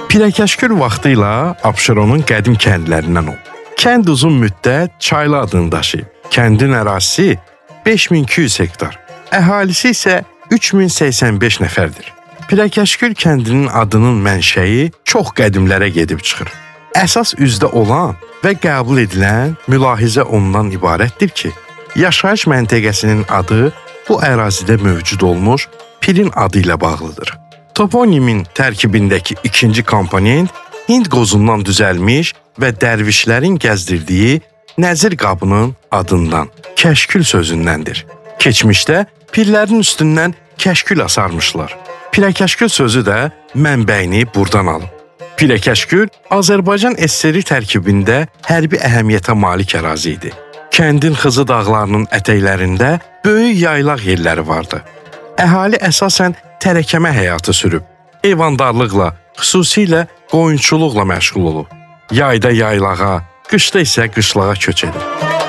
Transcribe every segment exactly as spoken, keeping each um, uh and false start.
Pirəkəşgül vaxtı ilə Abşeronun qədim kəndlərindən olub. Kənd uzun müddət Çaylı adını daşıyıb. Kəndin ərazisi beş min iki yüz hektar, əhalisi isə üç min səksən beş nəfərdir. Pirəkəşgül kəndinin adının mənşəyi çox qədimlərə gedib çıxır. Əsas üzdə olan və qəbul edilən mülahizə ondan ibarətdir ki, yaşayış məntəqəsinin adı bu ərazidə mövcud olmuş pirin adı ilə bağlıdır. Toponimin tərkibindəki ikinci komponent Hind qozundan düzəlmiş və dərvişlərin gəzdirdiyi nəzir qabının adından, kəşkül sözündəndir. Keçmişdə pirlərin üstündən kəşkül asarmışlar. Pirəkəşgül sözü də mənbəyini buradan alıb. Pirəkəşgül Azərbaycan S S R tərkibində hərbi əhəmiyyətə malik ərazi idi. Kəndin Xızı dağlarının ətəklərində böyük yaylaq yerləri vardı. Əhali əsasən tərəkəmə həyatı sürüb, heyvandarlıqla, xüsusilə qoyunçuluqla məşğul olub. Yayda yaylağa, qışda isə qışlağa köç edib.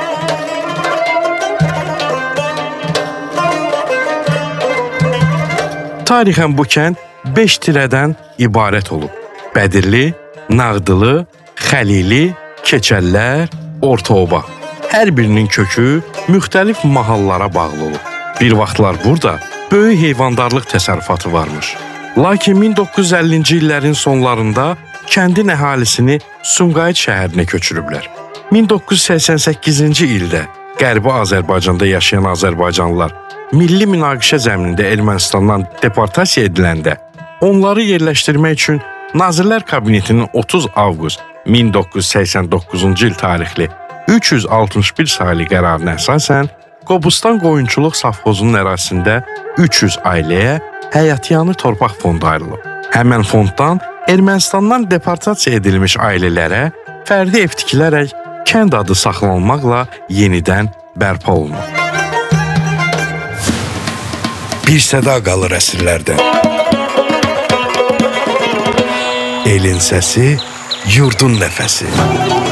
Tarixən bu kənd beş tirədən ibarət olub. Bədirli, Nağdılı, Xəlili, Keçəllər, Ortaoba. Hər birinin kökü müxtəlif mahallara bağlı olub. Bir vaxtlar burada böyük heyvandarlıq təsərrüfatı varmış. Lakin min doqquz yüz əllinci illərin sonlarında kəndin əhalisini Sumqayıt şəhərinə köçürüblər. min doqquz yüz səksən səkkizinci ildə Qərbi Azərbaycanda yaşayan azərbaycanlılar milli münaqişə zəminində Ermənistandan deportasiya ediləndə onları yerləşdirmək üçün Nazirlər Kabinetinin otuz avqust min doqquz yüz səksən doqquzuncu il tarixli üç yüz altmış bir saylı qərarına əsasən Qobustan qoyunçuluq safxozunun ərazisində üç yüz ailəyə həyatyanı torpaq fondu ayrılıb. Həmən fonddan Ermənistandan deportasiya edilmiş ailələrə fərdi ev tikilərək kənd adı saxlanılmaqla yenidən bərpa olunub. Bir səda qalır əsrlərdən. Elin səsi, yurdun nəfəsi.